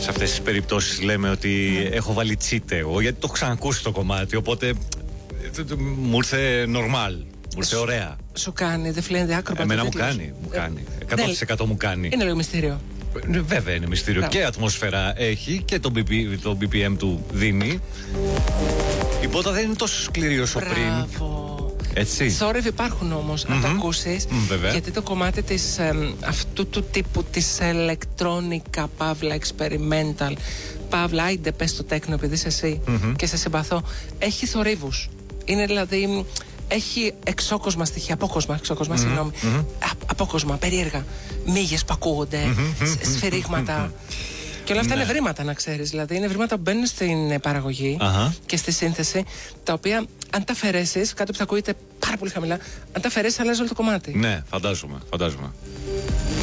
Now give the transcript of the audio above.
σε αυτές τις περιπτώσεις λέμε ότι έχω βάλει τσίτε εγώ, γιατί το έχω ξανακούσει το κομμάτι, οπότε μου ήρθε normal, μου ήρθε ωραία. Σου κάνει, δεν φλένεται άκρο. Εμένα μου κάνει, 100% μου κάνει. Είναι λίγο μυστήριο. Βέβαια είναι μυστήριο. Και ατμόσφαιρα έχει και το BPM του δίνει. Η πότα δεν είναι τόσο σκληρή όσο πριν. Έτσι. Θόρυβοι υπάρχουν όμως, να το ακούσεις, γιατί το κομμάτι της, αυτού του τύπου της electronica, παύλα experimental, παύλα άιντε πες το τέκνο επειδή είσαι εσύ και σε συμπαθώ, έχει θορύβους. Είναι δηλαδή, έχει εξώκοσμα στοιχεία, εξώκοσμα, συγγνώμη, απόκοσμα, περίεργα, μύγες που ακούγονται, σφυρίγματα. Και όλα αυτά είναι βρήματα, να ξέρεις. Δηλαδή, είναι βρήματα που μπαίνουν στην παραγωγή και στη σύνθεση, τα οποία, αν τα αφαιρέσεις, κάτι που θα ακούγεται πάρα πολύ χαμηλά, αν τα αφαιρέσεις, αλλάζει όλο το κομμάτι. Ναι, φαντάζομαι.